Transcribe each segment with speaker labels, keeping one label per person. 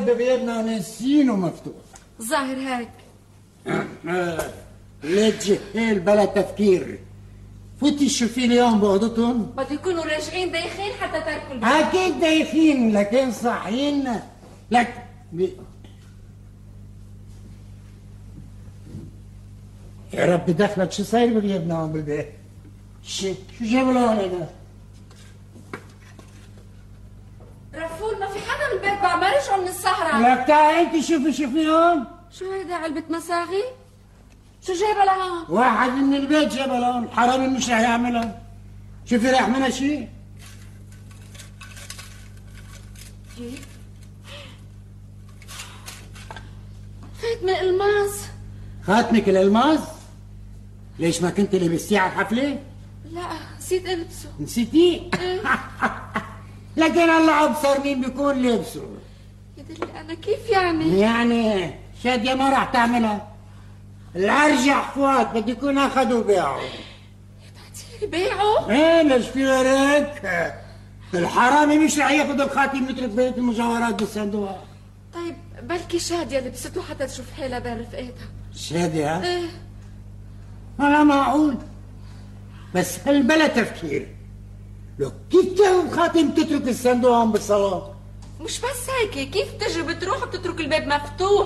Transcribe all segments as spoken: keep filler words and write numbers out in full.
Speaker 1: الباب ببيتنا ناسينه مفتوح.
Speaker 2: ظاهر هيك.
Speaker 1: لا تجهل بلا تفكير. فوتي شوفي اليوم بعضتهم.
Speaker 2: بده يكونوا راجعين دايخين حتى تركوا البيت.
Speaker 1: اكيد دايخين لكن صاحيين لك ب... يا رب دخلك شو صاير بغيابنا هون بالبيت؟ شو شو جابوا لهون هذا؟
Speaker 2: رفول ما في حدا بالبيت بعد ما رجعوا من السهرة.
Speaker 1: لك تعال انت شوفي شوفي هون.
Speaker 2: شو هيدا علبة مصاغي؟ شو جايبها لهون؟
Speaker 1: واحد من البيت جابها لهون، حرامي مش رح يعملها. شوفي راح منها شيء؟
Speaker 2: كيف؟ خاتم الألماس.
Speaker 1: خاتمك الألماس؟ ليش ما كنت لبستيه على الحفلة؟
Speaker 2: لا نسيت البسه.
Speaker 1: نسيتيه؟ لكن هلا ابصر مين بيكون لابسه.
Speaker 2: يدري انا كيف يعني؟
Speaker 1: يعني شادية ما راح تعملها. الارجح فؤاد بده يكون اخذ وباعه.
Speaker 2: يا بيعه؟
Speaker 1: ايه ليش في غيرك؟ الحرامي مش رح ياخذ الخاتم يترك بقية المجوهرات بالصندوق.
Speaker 2: طيب بلكي شادية لبسته حتى تشوف حالها بين رفقاتها.
Speaker 1: شادية؟
Speaker 2: ايه
Speaker 1: انا معقول بس هل بلا تفكير. لو كيف تاخذ خاتم تترك الصندوق هون بالصالون؟
Speaker 2: مش بس هيك، كيف بتجي بتروح وبتترك الباب مفتوح؟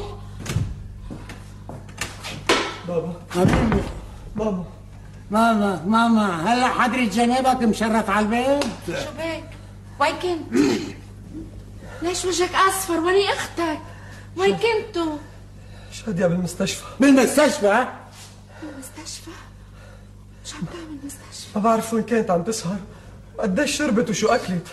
Speaker 3: بابا
Speaker 1: حبيبي
Speaker 3: ماما
Speaker 1: ماما ماما هلا حضرة جنابك مشرف على البيت.
Speaker 2: شو بك؟ وين كنت؟ ليش وجهك اصفر؟ وين اختك؟ وين كنتوا؟
Speaker 3: شادية بالمستشفى.
Speaker 1: بالمستشفى؟
Speaker 2: بالمستشفى؟ شو عم تعمل بالمستشفى؟
Speaker 3: ما بعرف وين كانت عم تسهر وقديش شربت وشو اكلت.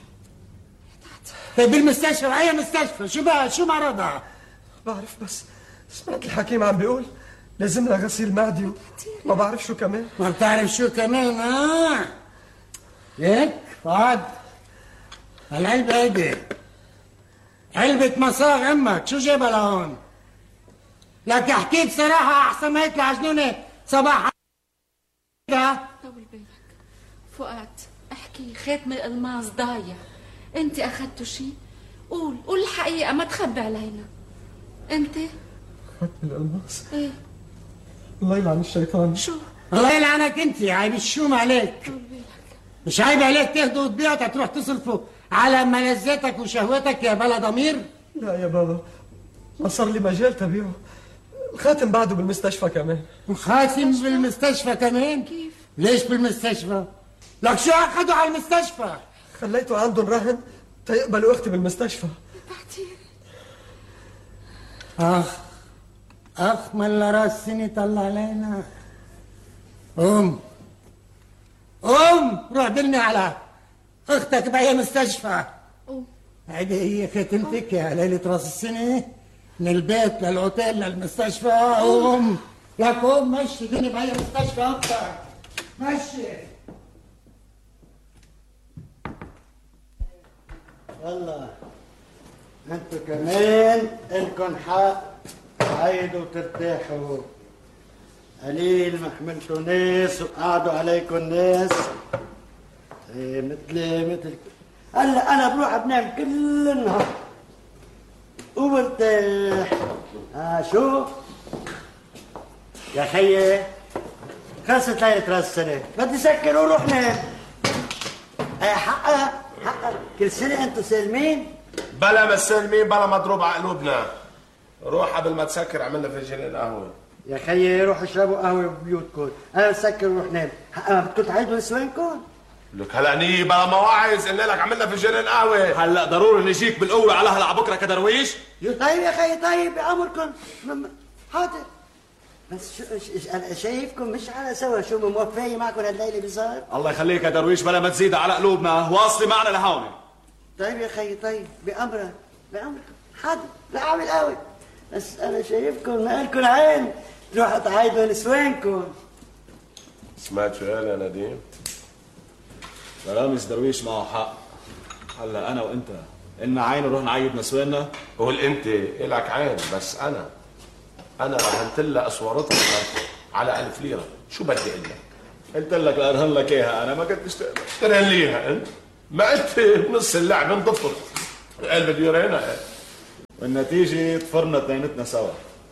Speaker 1: طيب بالمستشفى اي مستشفى؟ شو بقى شو مرضها؟
Speaker 3: بعرف بس سمعت الحكيم عم بيقول لازم لها غسيل معدي ما بعرف شو كمان.
Speaker 1: ما بتعرف شو كمان؟ اه ليك فؤاد العلبة هيدي علبة مصاغ امك، شو جايبها لهون؟ لك احكي بصراحة احسن ما يطلع جنوني صباح.
Speaker 2: طول بالك فؤاد، احكي. خاتم الالماس ضايع، انت اخذتوا شيء؟ قول قول الحقيقة، ما تخبي علينا. انت؟
Speaker 3: خاتم الالماس؟
Speaker 2: ايه.
Speaker 3: الله يلعن الشيطان.
Speaker 2: شو؟
Speaker 1: الله يلعنك انت، عيب الشوم عليك.
Speaker 2: طول بالك.
Speaker 1: مش عيب عليك تاخده وتبيعه تروح تصرفه على ملذاتك وشهوتك يا بلا ضمير؟
Speaker 3: لا يا بابا ما صار لي مجال تبيعه. الخاتم بعده بالمستشفى كمان.
Speaker 1: خاتم بالمستشفى كمان؟
Speaker 2: كيف؟
Speaker 1: ليش بالمستشفى؟ لك شو اخذوا على المستشفى؟
Speaker 3: خليته عندهم رهن تيقبلوا اختي بالمستشفى.
Speaker 2: بعدين
Speaker 1: اخ اخ من راس سنة طلع علينا. قوم قوم روح دلني على اختك بأي مستشفى.
Speaker 2: قوم.
Speaker 1: هيدي هي خاتمتك يا ليلة راس السنة، من البيت للأوتيل للمستشفى. قوم لك قوم مشي دني بأي مستشفى اختك مشي. يلا انتوا كمان الكن حق عيدوا ترتاحوا. قليل ما حملتوا ناس وقعدوا عليكم ناس. ايه مثلي مثل هلا انا بروح بنام كل النهار وبرتاح. اه شو يا خيي خلصت ليلة راس السنة، بدي سكر وروح نام. ايه حقها حقها كل سنة انتوا سالمين؟
Speaker 4: بلا ما سالمين بلا مضروب على قلوبنا. روح قبل ما تسكر عملنا فنجانين قهوة.
Speaker 1: يا خيي روحوا اشربوا قهوة ببيوتكم، أنا بسكر وروح نام. حقها بدكم تعيدوا نسوانكم؟
Speaker 4: لك هلا ني بلا مواعظ قلنا لك عملنا فنجانين قهوة.
Speaker 5: هلا ضروري نجيك بالقوة على هلا على بكره كدرويش؟
Speaker 1: طيب يا خيي طيب بأمركم حاضر. بس شو انا شايفكم مش على سوا، شو موفقين معكم هالليله بصار؟
Speaker 5: الله يخليك يا درويش بلا ما تزيد على قلوبنا، واصلي معنا لهون.
Speaker 1: طيب يا خيي طيب بأمرك بأمرك حاضر رح اعمل قوي، بس انا شايفكم ما لكم عين تروحوا تعايدوا نسوانكم.
Speaker 4: سمعت شو قال يا نديم؟
Speaker 5: رامز درويش معه حق. هلا انا وانت إلنا عين ونروح نعيد نسواننا؟
Speaker 4: قول انت الك عين بس انا انا رهنت لها اسوارتها على ألف ليره، شو بدي اقول لك؟
Speaker 5: قلت لك لارهن لك اياها، انا ما كنتش تقبل.
Speaker 4: ترهن ليها انت؟ ما انت نص اللعبه انضفت. قال بدي يرهنها.
Speaker 5: بالنتيجة طفرنا اثنيناتنا سوا.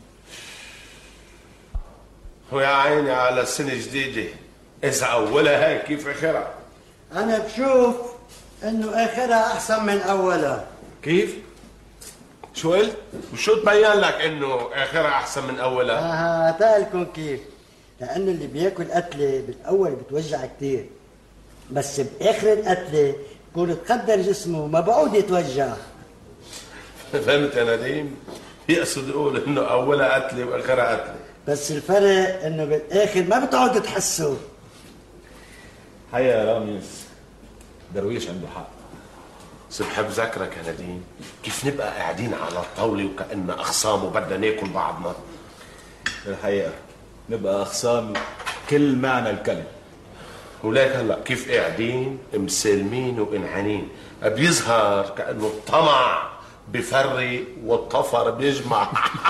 Speaker 4: ويا عيني على السنة الجديدة، إذا أولها هيك كيف آخرها؟
Speaker 1: أنا بشوف إنه آخرها أحسن من أولها.
Speaker 4: كيف؟ شو قلت؟ وشو تبين لك إنه آخرها أحسن من أولها؟
Speaker 1: آه هتقلكم كيف؟ لأنه اللي بياكل قتلة بالأول بتوجع كتير، بس بآخر القتلة بكون تقدر جسمه وما بعود يتوجع.
Speaker 4: فهمت يا نديم؟ يقصد يقول إنه أولها قتلة وآخرها قتلة،
Speaker 1: بس الفرق إنه بالآخر ما بتعودوا تحسوا.
Speaker 5: حيا يا رامز، درويش عنده حق.
Speaker 4: بحب ذكرك يا نديم كيف نبقى قاعدين على الطاولة وكأننا أخصام وبدنا ناكل بعضنا.
Speaker 5: الحقيقة نبقى أخصام كل معنى الكلمة.
Speaker 4: وليك هلا كيف قاعدين مسالمين وانحنين، بيظهر كأنه الطمع بفرق والطفر بيجمع.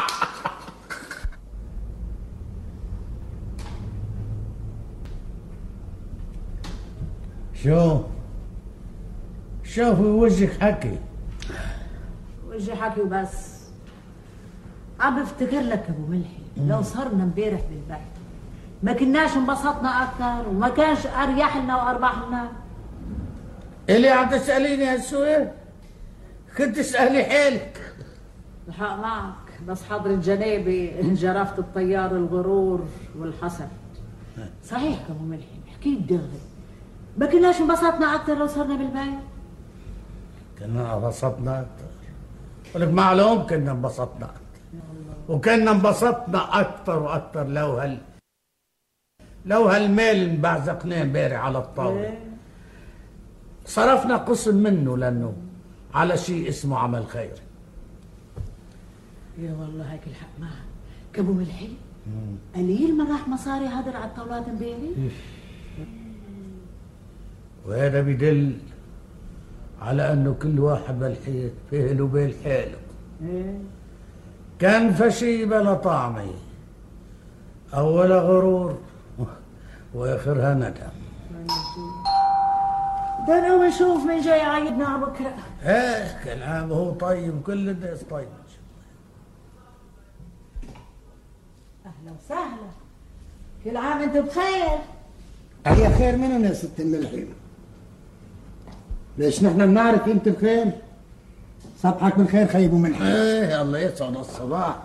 Speaker 1: شو شوفي وجهك حكي.
Speaker 6: وجهي حكي وبس. عم بفتكر لك ابو ملحي لو صرنا امبارح بالبيت ما كناش انبسطنا اكثر وما كانش اريح لنا واربح لنا.
Speaker 1: اللي عم تساليني هالسؤال كنت تسالي حالك.
Speaker 6: الحق معك، بس حضرة جنابي انجرفت الطيار الغرور والحسد. صحيح ابو ملحي حكيت دغري، ما كناش انبسطنا اكثر لو صرنا بالبيت.
Speaker 1: كنا انبسطنا اكثر، ولك معلوم كنا انبسطنا اكثر، وكنا انبسطنا اكثر واكثر لو هال لو هالمال اللي بعزقناه امبارح على الطاوله صرفنا قسم منه لانه على شيء اسمه عمل خير.
Speaker 6: يا والله هيك الحق معك كابو ملحي، قليل ما راح مصاري هدر على الطاولات امبارح.
Speaker 1: وهذا بدل على انه كل واحد بالحيط فيه له بال حاله. كان فشي بلا طعمه، اولها غرور واخرها ندم.
Speaker 6: ده لو نشوف من جاي عايدنا على بكره.
Speaker 1: ايه كل عام هو طيب وكل الناس طيب.
Speaker 6: اهلا وسهلا، كل عام انت بخير.
Speaker 1: هي خير مننا يا ست الملحين. ليش نحن بنعرف انت بخير؟ صبحك بالخير خي ابو ملحين. ايه الله يسعد الصباح.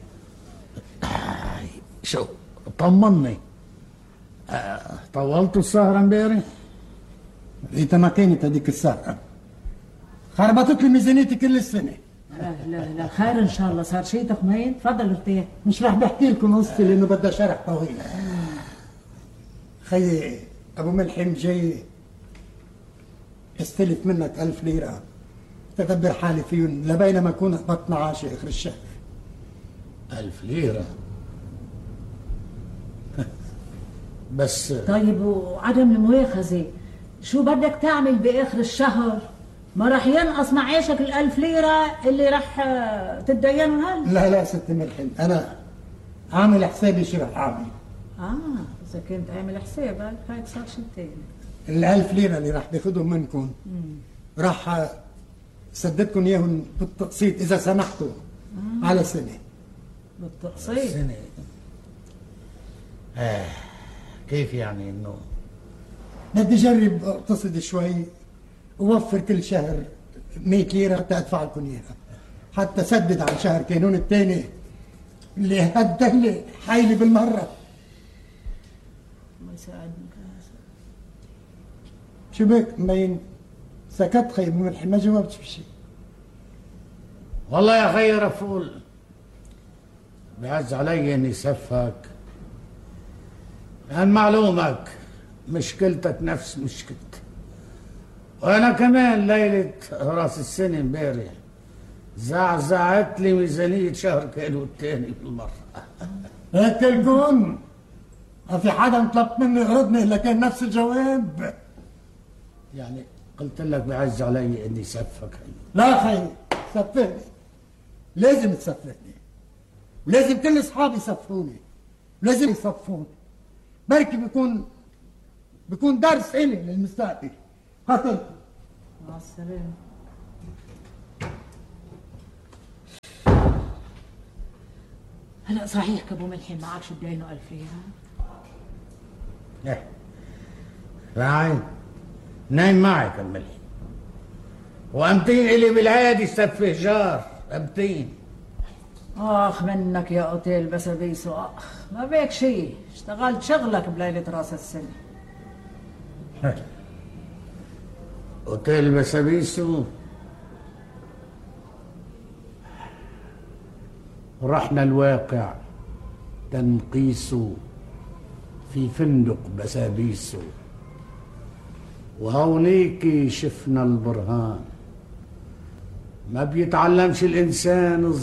Speaker 1: شو طمني، آه طولتوا السهرة امبارح؟ انت ما كانت هذيك السهرة، خربطت لي ميزانيتي كل السنة.
Speaker 6: لا لا لا خير ان شاء الله. صار شيء تخمين؟ تفضل ارتاح.
Speaker 1: مش راح بحكي لكم قصتي لانه بدها شرح طويل. خيي ابو ملحم جاي استلف منك ألف ليرة تدبر حالي فيهم لبينما اكون احبطت معاشي اخر الشهر. ألف ليرة بس.
Speaker 6: طيب وعدم المؤاخذة شو بدك تعمل باخر الشهر؟ ما راح ينقص معاشك الألف ليرة اللي راح تتدينهم هلا.
Speaker 1: لا لا ست ملحم، انا عامل حسابي شو راح اعمل.
Speaker 6: اه اذا كنت عامل حسابك هيك صار شيء ثاني.
Speaker 1: الألف ليرة اللي راح باخذهم منكم راح سددكم اياهم بالتقسيط اذا سمحتوا. آه. على سنة.
Speaker 6: بالتقسيط؟
Speaker 1: سنة. آه. كيف يعني انه بدي اجرب اقتصد شوي ووفر كل شهر مية ليرة تدفع لكم اياها حتى سدد عن شهر كانون الثاني اللي هالدهلة حايلي بالمرة.
Speaker 6: الله يساعدك.
Speaker 1: شو بك مبين سكت خي ابو ملحم ما جاوبتش بشيء. والله يا خي رفول بعز علي اني سفك، لان معلومك مشكلتك نفس مشكلتي، وانا كمان ليلة راس السنة امبارح زعزعت لي ميزانية شهر كانوا الثاني بالمرة. هيك الجون ما في حدا طلبت منه يقرضني الا كان نفس الجواب. يعني قلت لك بعز علي اني سفك. لا خي سفهني، لازم تسفهني، ولازم كل اصحابي يسفوني، ولازم يصفوني. بركي بيكون بيكون درس الي للمستقبل. هاتلكم.
Speaker 6: مع السلامة. هلا صحيح كابو ملحي معكش بدينه ألف ليرة؟
Speaker 1: ايه بعين نايم معك ملحي، وأمتين إلي بالعادي سفه جار أمتين.
Speaker 6: اخ منك يا اوتيل بسابيسو، اخ ما بيك شيء، اشتغلت شغلك بليلة راس السنة.
Speaker 1: اوتيل بسابيسو ورحنا الواقع تنقيسه في فندق بسابيسو، وهونيك شفنا البرهان. ما بيتعلمش الإنسان